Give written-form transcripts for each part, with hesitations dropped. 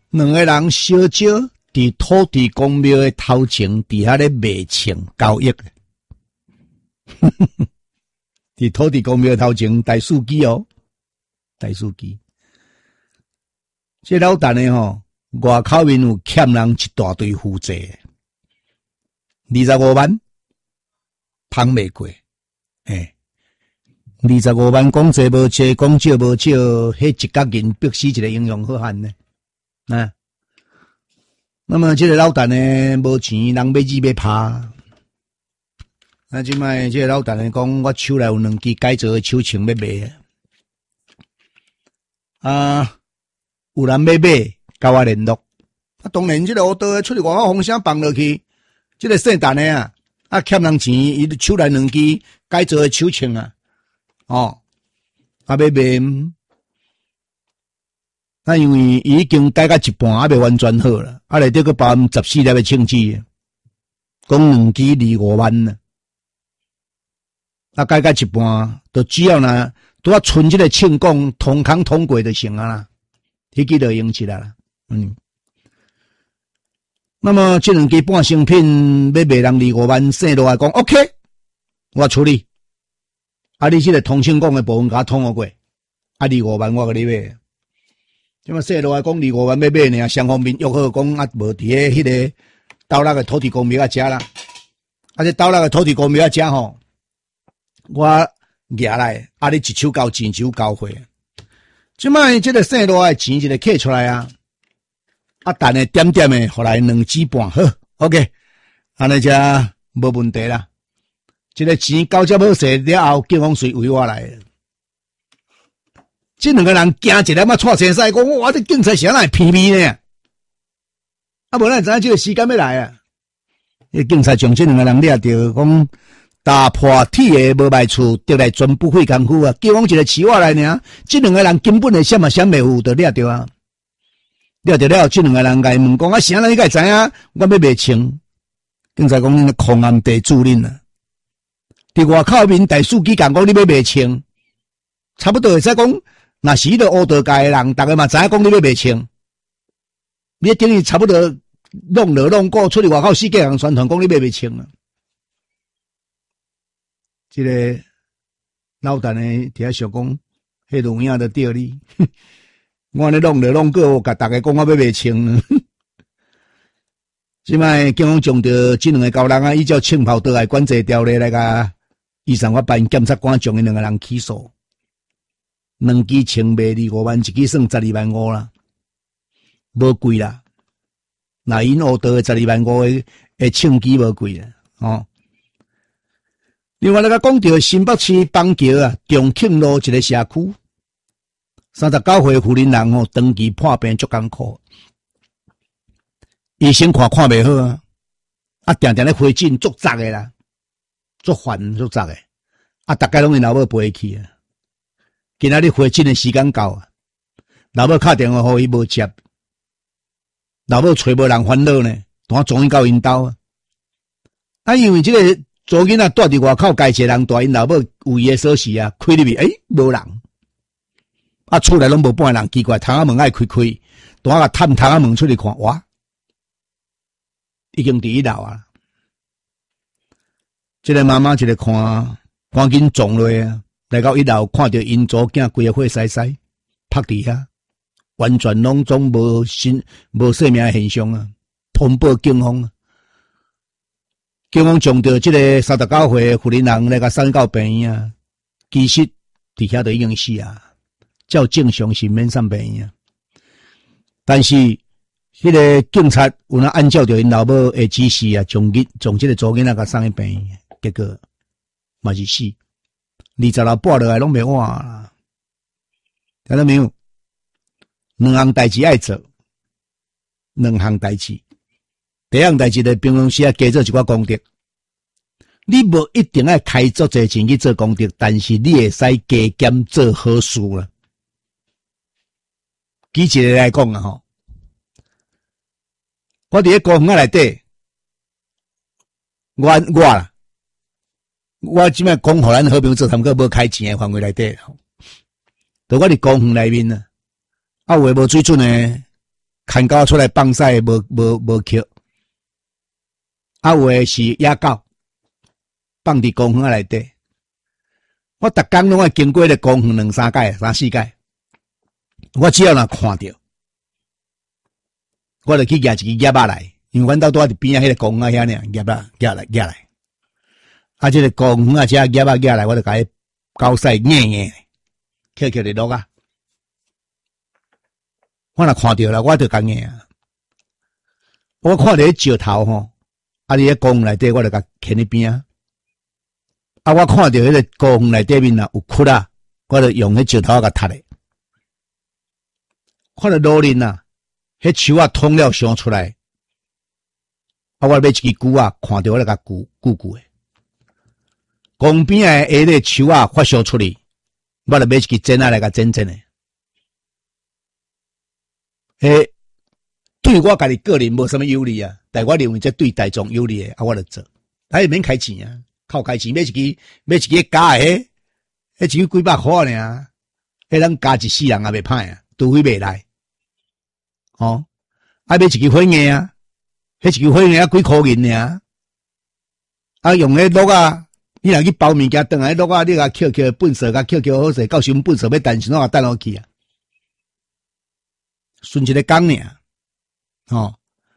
两个人相招伫土地公庙的头前，伫遐咧卖情交易。伫土地公庙头前大司机哦，大司机。这老陈的吼，外口面有欠人一大堆负债，25万，捧袂过，25万讲济无济，讲少无少，迄一角银逼死一个英雄好汉呢。啊，那么这个老陈呢，无钱，人要日要拍。那即摆这个老陈呢讲，我手内有2支改造的手枪要卖啊，有人要买，甲我联络。啊，当然这个乌道出去外口风声放落去，这个姓陈的欠人钱，伊手内2支改造的手枪啊，要卖。那因为伊已经改到一半，还未完全好了，内底佫包含14粒的枪支，讲2支25万呢。改到一半，就只要呢，拄啊剩这个庆功通空通过就行啊啦，迄支就用起来了。那么这2支半成品要卖人25万，生落来讲 OK， 我处理。你这个通庆功的部分甲我通过，25万我甲你买。即么说落来讲25万要买呢，双方面约好讲无伫迄个斗六个土地公庙遐食啦。这斗六个土地公庙遐食吼，我拿来，你一手交钱，一手交货。即摆这个说落来钱一个摕出来啊，等下点点的，后来2支半好 ，OK， 安尼才无问题啦。这个钱交接好势了后，警方随为我来的。这2个人惊一粒错生屎，讲我这警察谁来骗咪呢？无咱知影这个时间要来啊！警察将这2个人抓到，讲打破铁的无卖厝，得来全不费功夫啊！叫我一个饲我来呢，这2个人根本的什么袂有，就抓到啊！抓到了，这2个人甲伊问讲啥人你该知影？我要卖枪。警察讲你狂暗地主任啊！伫外口面大司机讲你要卖枪，差不多会使讲。若是迄个乌道界的人，大家嘛知影讲你要卖枪，你等于差不多弄了弄过出去外口世界人宣传讲你要卖枪啊！这个老陈的伫遐想讲，迄录影就对你，我咧弄了弄过，我甲大家讲我要卖枪。即摆警方将着这2个高人依照枪炮刀来管制条例来甲依上我办检察官将伊2个人起诉。2支枪卖25万，1支算12万5啦，无贵啦。那因乌道的12万5的枪支无贵啦，另外，来讲到新北市邦桥重庆路一个社区，39岁妇人人长期破病足艰苦，医生看袂好定定咧回诊足杂的啦，足烦足杂的，大概拢因老母陪去啊。今仔日回诊的时间到啊，老母打电话互伊无接，老母找无人烦恼呢，当终于到因兜因为这个做囡仔住伫外口，家一个人住，因老母有伊的锁匙开入去，无人，厝内拢无半个人，奇怪，窗仔门爱开，当个探窗仔门出去看，哇，已经伫1楼啊！这个妈妈一个看，赶紧撞落啊！来到1楼，看到因祖囝规个血洗洗，趴伫遐，完全拢总无生命的现象啊！通报警方啊！警方将到这个39岁的妇人人来甲送到病院啊，其实伫遐就已经死啊，照正常是免送病院啊。但是迄个警察有哪按照着因老母的指示啊，将这个祖囡仔甲送去病院，结果嘛是死。20楼半落来拢袂换啦，听到没有？2项代志爱做，2项代志。第一项代志咧，平常时加做一寡功德，你无一定爱开足侪钱去做功德，但是你会使加减做好事啦。举一个来讲啊，我伫咧高雄内底，我即摆讲互咱好朋友做，他们无开钱诶范围内底，就我伫高雄内面啊，有诶无水准诶， 看狗出来放屎无捡，啊有诶是野狗放伫公园内底。我逐工拢会经过咧公园2、3届、3、4届，我只要若看到，我就去举一支叶仔来，因为阮兜拄仔伫边仔迄个公园遐尔，叶来。啊，这个公园啊，遮叶仔举来，我就甲伊狗屎硬，捡伫落啊。我若看到了，我就讲硬啊。我看到迄石头吼，啊，伫迄公园内底，我就甲牵伫边啊。啊！我看到迄个公园内底面啊有窟啊，我就用迄石头甲踢咧。看到路林啊，迄树啊通了上出来，啊！我买一支锯啊，看到我就甲锯诶。公边诶下个树啊发烧出去，我就买一支剪仔来甲剪诶。对我家己个人无什么有利啊，但我认为这对大众有利诶，啊，我就做，啊，也免开钱啊。靠开钱买一支假诶，迄一支几百块尔，迄咱加一世人也袂歹啊，除非袂来。哦，啊买一支火硬啊，迄一支火硬啊几箍银尔，啊用迄鹿啊，你若去包物件转来，鹿啊你甲捡粪扫甲捡好势，到时阵粪扫要担心我等落去啊，顺一个工尔，哦，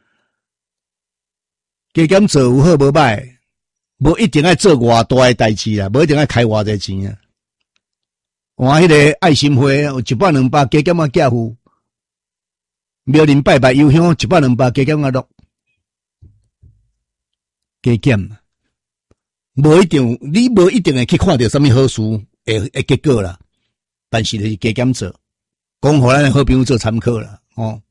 加减做有好无歹。无一定爱做偌大诶代志啦，无一定爱开偌济钱啊。换迄个爱心会有100、200加减啊寄付，庙林拜拜油香100、200加减啊落，加减。无一定，你无一定会去看到什么好事会结果啦，但是就是加减做，讲互咱诶好朋友做参考啦，哦。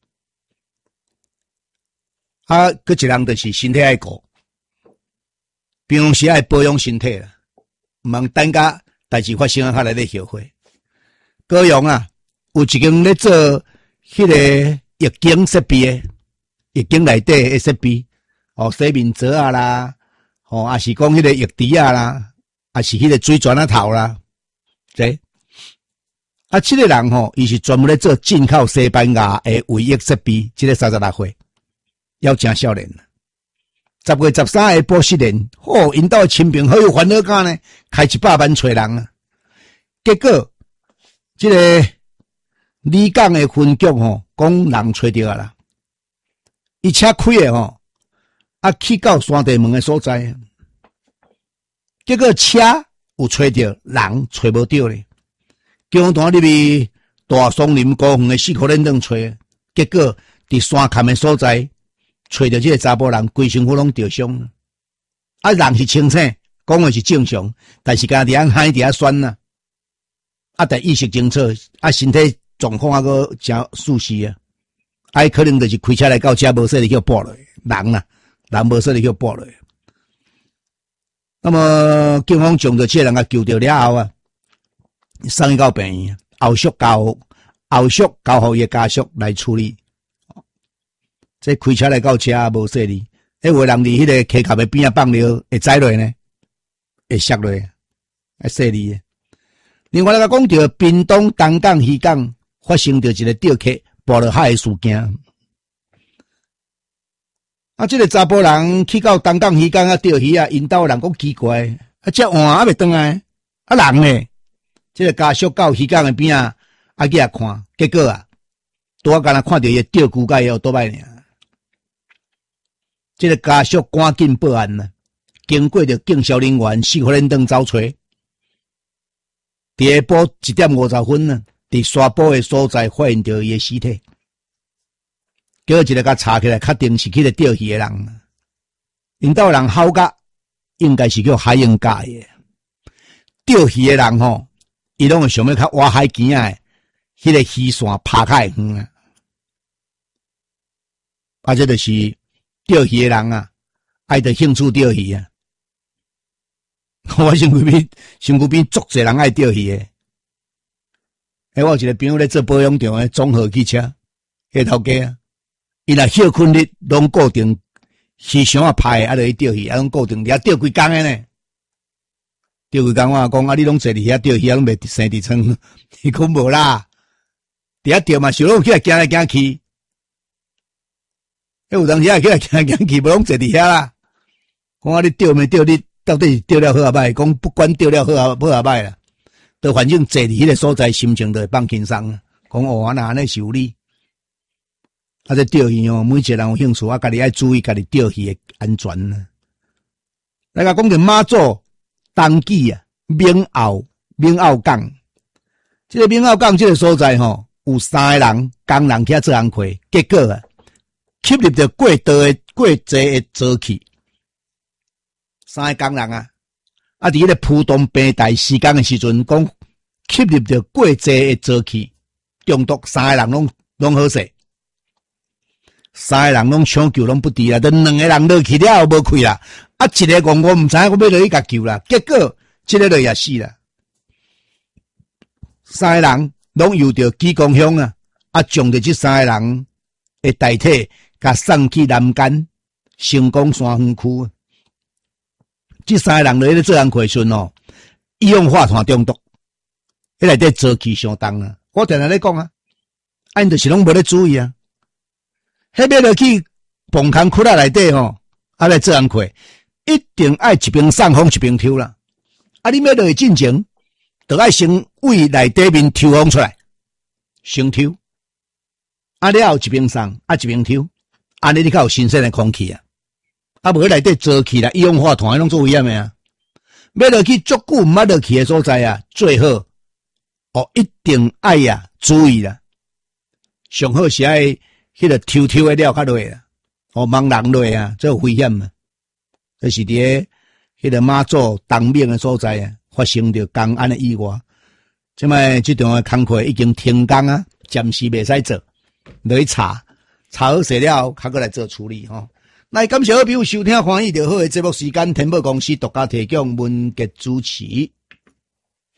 啊，佫一人就是身体爱顾。平时爱保养身体啦，毋通等甲代志发生啊，较来咧后悔。高雄啊，有一间咧做迄个液晶设备诶，液晶内底诶设备，哦，洗面槽啊啦，哦，啊是讲迄个液池啊啦，啊是迄个水泉啊头啦，这啊，这个人吼，伊是专门咧做进口西班牙诶卫浴设备，这个36岁，要真少年啦。10月13下晡4点，哦，因兜亲朋好友烦恼干呢，开100万找人啊。结果，这个李港的分局吼，讲人找到啊啦，伊车开的吼，啊去到山地门的所在，结果车有找到，人找无到咧。江滩入去大松林高园的4颗链灯找，结果伫山坎的所在。找到这个查甫人，规身躯拢着伤，啊，人是清醒，讲的是正常，但是家己安嗨伫遐酸呐，啊，但意识清楚，啊，身体状况啊个真舒适啊，啊，可能就是开车来到遮无说你叫拨落，人呐，人无说你叫拨落。那么警方将着这个人啊救到了后啊，送伊到病院，后续交互伊家属来处理。这开车来到车也无说你，迄有人伫迄个溪坎的边仔放尿，会栽落呢，会摔落，会说你。另外来讲到屏东东港渔港发生着一个钓客墮落海的事件。啊，这个查甫人去到东港渔港啊钓鱼啊，因兜人讲奇怪，啊，这换还未转来，啊人呢？这个家属到渔港的边啊，啊去遐看，结果啊，拄啊敢若看到伊钓具甲伊有倒摆尔。这个家属赶紧报案了，经过着警消人员4颗连灯走找，伫下晡1点50分呢，伫沙埔的所在发现着伊的尸体。叫一个甲查起来，确定是去咧钓鱼的人。因兜人好甲，应该是叫海洋界的。钓鱼的人吼，伊拢会想要较挖海边仔的，迄个鱼线拍较会远啊。啊，这就是钓鱼的人啊，爱着兴趣钓鱼啊。我身躯边足侪人爱钓鱼的。我有一个朋友咧做保养厂的综合汽车，迄头家啊，伊若休困日拢固定鱼箱啊拍的，啊，就去钓鱼，啊，拢固定伫遐钓几工的呢。钓几工我讲啊，你拢坐伫遐钓鱼，啊，拢袂生伫床。伊讲无啦，伫遐钓嘛，想拢起来行来行去。 有当时也起来行去，无拢坐伫遐啦。讲你钓没钓？你到底是钓了好啊歹？讲不管钓了好啊歹啦，都反正坐伫迄个所在，心情就会放轻松。讲哦，那安尼是有理。啊，这钓鱼哦，每一个人有兴趣，家己爱注意家己钓鱼的安全啊。来甲讲着马祖东记啊，闽澳港。这个闽澳港这个所在吼，有3个人工人去做工课，结果啊，吸入着过多的沼气。3个工人啊，伫迄个浦东平台施工的时阵，讲吸入着过多的沼气，中毒，3个人拢好势。3个人拢抢救拢不治啦，等2个人落去了无开啦，啊一个讲我毋知影我要落去甲救啦，结果这个就也死啦。3个人拢由着济公乡啊，将着这3个人的代替，甲送去南竿成功山园区。这3个人落去做工课时哦，一氧化碳中毒，迄内底沼气相当啊！我定定咧讲啊，因就是拢无咧注意啊。迄要落去棚空窟仔内底吼，来做工课，一定爱一边送风一边抽啦。你要落去进前，就爱先为内底面抽风出来，先抽。了后一边送，一边抽，安尼你较有新鲜的空气啊。无内底沼气啦，一氧化碳拢做危险的啊。要落去足久毋捌落去的所在啊，最好一定爱注意啦。上好是爱迄个抽的了较落啦，茫人落啊，这有危险嘛。这是伫迄个马祖东面的所在啊，发生着公安的意外。即摆这场的工课已经停工啊，暂时袂使做，落去查好势了后，较过来做处理吼。来，感谢好朋友收听欢喜就好的节目时间，天宝公司独家提供，文杰主持。